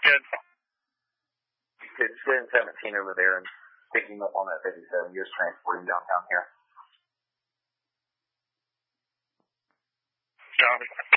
Good. Just getting 17 over there and picking up on that 57. Just transporting downtown here. Copy.